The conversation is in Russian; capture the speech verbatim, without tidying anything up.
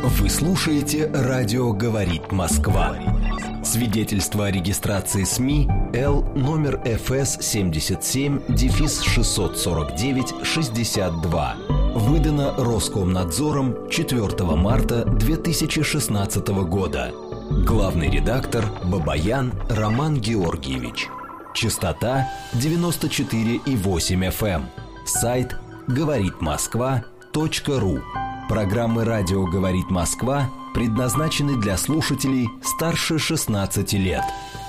Вы слушаете «Радио говорит Москва». Свидетельство о регистрации СМИ Л номер эф эс семьдесят семь шестьсот сорок девять шестьдесят два. Выдано Роскомнадзором четвёртого марта две тысячи шестнадцатого года. Главный редактор Бабаян Роман Георгиевич. Частота девяносто четыре и восемь эф эм. Сайт говорит москва точка ру. Программы «Радио говорит Москва» предназначены для слушателей старше шестнадцати лет.